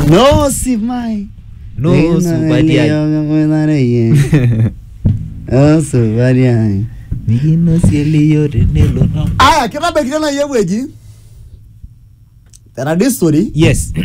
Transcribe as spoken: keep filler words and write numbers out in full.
No Simai. No Subadia. Oh Subadia. Nino Celio Renelo. Aya, kira bekirana yeweji. Tera this story. Yes.